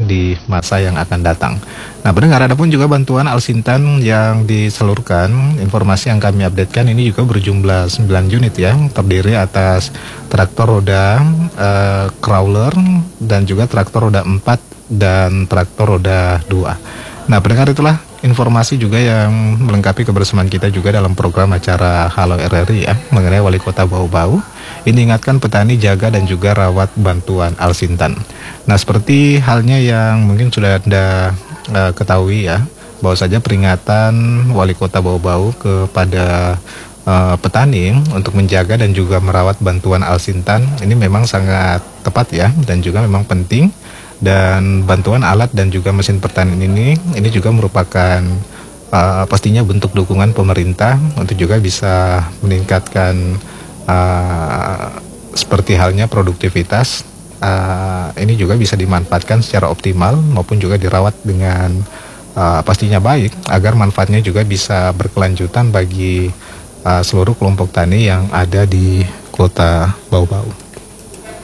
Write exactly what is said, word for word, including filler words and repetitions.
di masa yang akan datang. Nah, pendengar, ada pun juga bantuan Alsintan yang disalurkan. Informasi yang kami updatekan ini juga berjumlah sembilan unit ya, terdiri atas traktor roda uh, crawler dan juga traktor roda empat dan traktor roda dua. Nah, pendengar, itulah informasi juga yang melengkapi kebersamaan kita juga dalam program acara Halo R R I ya, mengenai Wali Kota Bau-Bau. Ini ingatkan petani jaga dan juga rawat bantuan Alsintan. Nah, seperti halnya yang mungkin sudah Anda uh, ketahui ya, bahwa saja peringatan Wali Kota Bau-Bau kepada uh, petani untuk menjaga dan juga merawat bantuan Alsintan ini memang sangat tepat ya, dan juga memang penting. Dan bantuan alat dan juga mesin pertanian ini ini juga merupakan uh, pastinya bentuk dukungan pemerintah untuk juga bisa meningkatkan uh, seperti halnya produktivitas. Uh, ini juga bisa dimanfaatkan secara optimal maupun juga dirawat dengan uh, pastinya baik agar manfaatnya juga bisa berkelanjutan bagi uh, seluruh kelompok tani yang ada di Kota Bau-Bau.